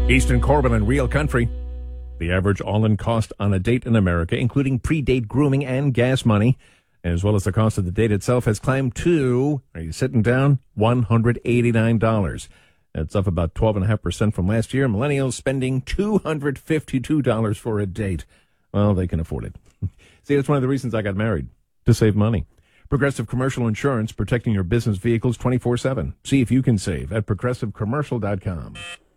Easton Corbin and Real Country. The average all-in cost on a date in America, including pre-date grooming and gas money, as well as the cost of the date itself, has climbed to, are you sitting down, $189. That's up about 12.5% from last year. Millennials spending $252 for a date. Well, they can afford it. See, that's one of the reasons I got married, to save money. Progressive Commercial Insurance, protecting your business vehicles 24/7. See if you can save at progressivecommercial.com.